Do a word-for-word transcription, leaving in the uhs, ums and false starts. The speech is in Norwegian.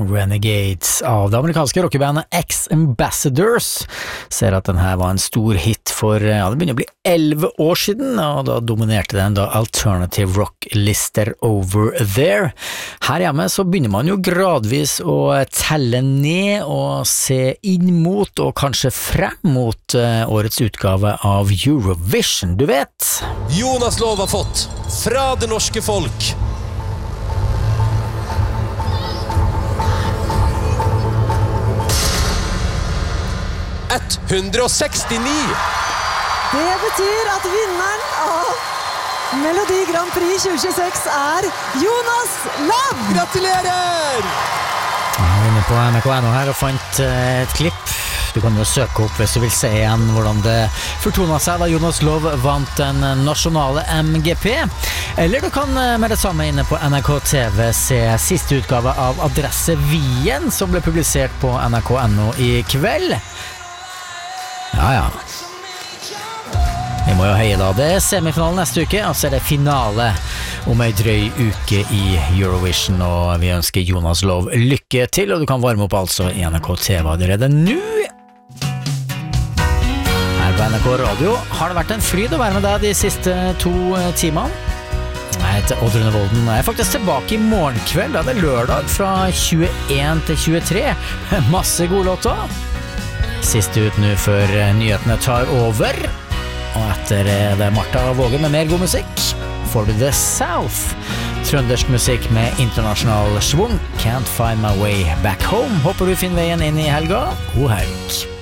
Renegades av det amerikanske rockebandet X-Ambassadors. Ser at den her var en stor hit for, ja, det begynner å bli elleve år siden, og da dominerte den da alternative rock-lister over there. Her hjemme så begynner man jo gradvis å telle ned og se inn mot, og kanskje frem mot uh, årets utgave av Eurovision, du vet. Jonas Lov har fått fra det norske folk ett hundre og sekstini. Det betyr at vinneren av Melodi Grand Prix tjue tjueseks er Jonas Love. Gratulerer! Jeg er inne på N R K punkt N O her og fant et klipp. Du kan jo søke opp hvis du vil se igjen hvordan det fortonet seg da Jonas Love vant den nasjonale M G P. Eller du kan med det samme inne på N R K T V se siste utgave av Adresse Wien, som ble publisert på N R K punkt N O i kveld. Ja, ja. Vi må jo heie da. Det er semifinalen neste uke, og så er det finale om ei drøy uke i Eurovision, og vi ønsker Jonas Love lykke til, og du kan varme opp altså i N R K T V allerede nå. Her på N R K Radio har det vært en fryd å være med deg de siste to timene. Jeg heter Odd Rune Volden, og jeg er faktisk tilbake i morgenkveld, da det er lørdag fra tjueen til tjuetre. Masse gode låter. Siste ut nå før nyhetene tar over, og etter det Martha Våge med mer god musikk får du The South, trøndersk musikk med internasjonal svung. Can't find my way back home. Håper du finner veien inn i helga. God helg.